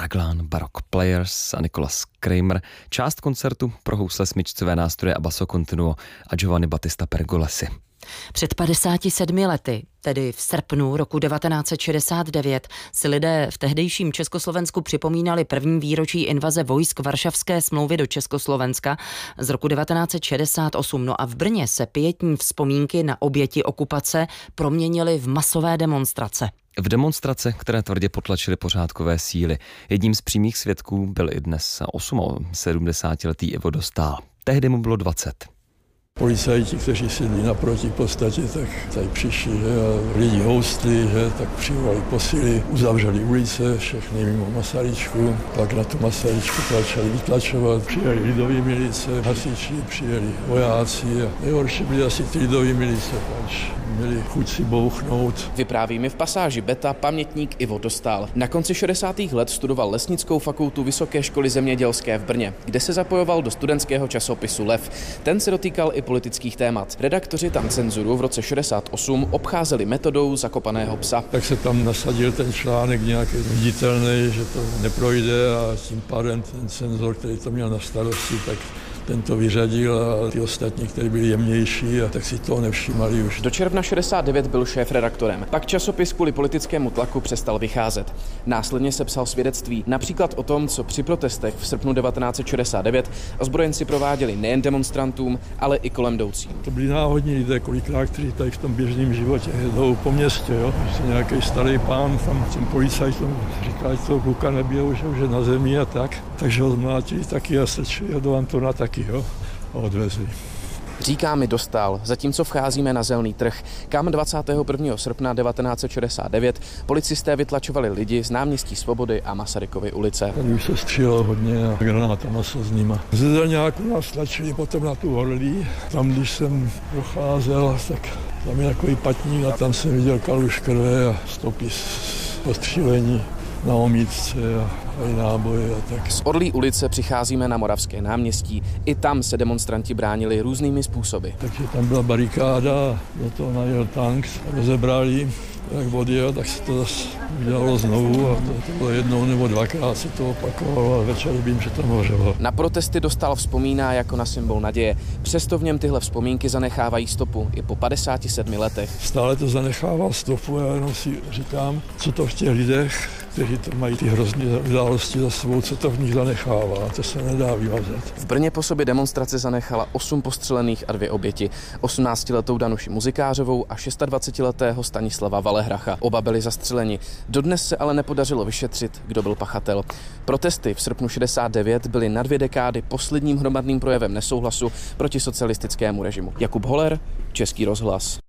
Raglan, Baroque Players a Nicholas Kramer. Část koncertu pro housle, smyčcové nástroje a basso continuo a Giovanni Battista Pergolesi. Před 57 lety, tedy v srpnu roku 1969, si lidé v tehdejším Československu připomínali první výročí invaze vojsk Varšavské smlouvy do Československa z roku 1968. No a v Brně se pietní vzpomínky na oběti okupace proměnily v masové demonstrace. V demonstrace, které tvrdě potlačily pořádkové síly. Jedním z přímých svědků byl i dnes 78letý Ivo Dostál. Tehdy mu bylo 20. Policajti, kteří sedli naproti podstatě, tak tady přišli, že a lidi houstli, že tak přivolali posily, uzavřeli ulice, všechny mimo Masaryčku, pak na tu Masaryčku začali vytlačovat, přijeli lidové milice, hasiči, přijeli vojáci a nejhorší byly asi ty lidové milice, pač měli chuť si bouchnout. Vypráví mi v pasáži Beta pamětník Ivo Dostál. Na konci 60. let studoval Lesnickou fakultu Vysoké školy zemědělské v Brně, kde se zapojoval do studentského časopisu Lev. Ten se dotýkal i politických témat. Redaktoři tam cenzuru v roce 68 obcházeli metodou zakopaného psa. Tak se tam nasadil ten článek nějaký viditelný, že to neprojde a tím pádem ten cenzor, který to měl na starosti, tak ten to vyřadil a ty ostatní, kteří byli jemnější, a tak si toho nevšímali už. Do června 69 byl šéfredaktorem. Pak časopis kvůli politickému tlaku přestal vycházet. Následně se psal svědectví, například o tom, co při protestech v srpnu 1969 ozbrojenci prováděli nejen demonstrantům, ale i kolem jdoucím. To byli náhodní lidé, kolikrát, kteří tady v tom běžném životě jedou po městě, jo. Když se nějaký starý pán tam těm policajtům říká, že toho kluka nebijou, že už je na zemi a tak. Takže ho zmlátili taky a sečili do Antona taky. Jo, a odvezli. Říká mi Dostál, zatímco vcházíme na Zelný trh, kam 21. srpna 1969 policisté vytlačovali lidi z náměstí Svobody a Masarykovy ulice. Tady už se střílelo hodně a granátama slznýma. Ze Zelňáku nás tlačili potom na tu Horlí. Tam, když jsem procházel, tak tam je takový patník a tam jsem viděl kaluž krve a stopy ostřílení na omítce a náboje a tak. Z Orlí ulice přicházíme na Moravské náměstí. I tam se demonstranti bránili různými způsoby. Takže tam byla barikáda, do toho najel tank, rozebrali, jak odjel, tak se to zase udělalo znovu a to bylo jednou nebo dvakrát se to opakovalo a večer vím, že tam hořelo. Na protesty Dostál vzpomíná jako na symbol naděje. Přesto v něm tyhle vzpomínky zanechávají stopu i po 57 letech. Stále to zanechává stopu, já jenom si říkám, co to v těch lidech, kteří to mají ty hrozné události za sebou, co to v nich zanechává. To se nedá vymazat. V Brně po sobě demonstrace zanechala 8 postřelených a 2 oběti. 18letou Danuši Muzikářovou a 26letého Stanislava Valehracha. Oba byli zastřeleni. Dodnes se ale nepodařilo vyšetřit, kdo byl pachatel. Protesty v srpnu 69 byly na 2 dekády posledním hromadným projevem nesouhlasu proti socialistickému režimu. Jakub Holer, Český rozhlas.